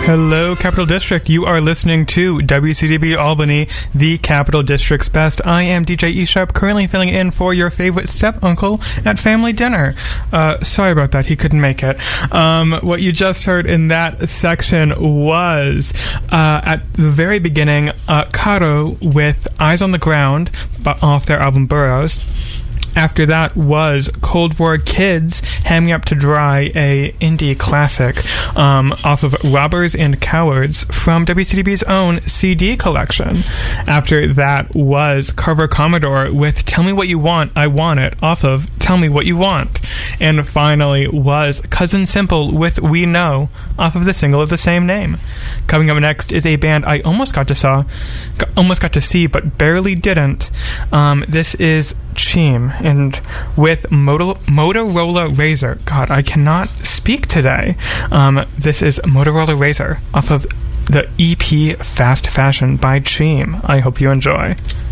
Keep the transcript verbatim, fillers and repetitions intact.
Hello, Capital District. You are listening to W C D B Albany, the Capital District's best. I am D J E-Sharp, currently filling in for your favorite step-uncle at family dinner. Uh, sorry about that. He couldn't make it. Um, what you just heard in that section was, uh, at the very beginning, uh, Caro with Eyes on the Ground off their album Burroughs. After that was Cold War Kids, Hand Me Up to Dry, a indie classic um, off of Robbers and Cowards from W C D B's own C D collection. After that was Carver Commodore with Tell Me What You Want, I Want It, off of Tell Me What You Want. And finally was Cousin Simple with We Know, off of the single of the same name. Coming up next is a band I almost got to saw, almost got to see, but barely didn't. Um, this is Cheem, and with Motor- Motorola Razor. God, I cannot speak today. Um, this is Motorola Razor off of the E P Fast Fashion by Cheem. I hope you enjoy.